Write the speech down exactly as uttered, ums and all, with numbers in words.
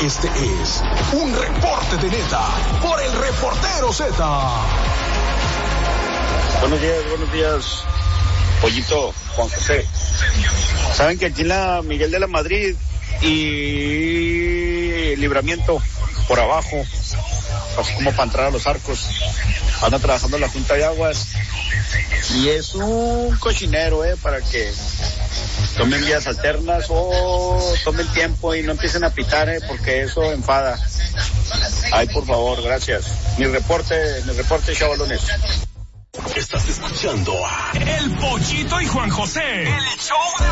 Este es un reporte de Neta por el Reportero Z. Buenos días, buenos días, Pollito, Juan José. Saben que aquí en la Miguel de la Madrid y Libramiento, por abajo, así como para entrar a los arcos, anda trabajando la Junta de Aguas y es un cochinero, eh, para que tomen vías alternas o tomen tiempo y no empiecen a pitar, eh, porque eso enfada. Ay, por favor, gracias. Mi reporte, mi reporte, chavalones. Estás escuchando a El Pollito y Juan José, el show de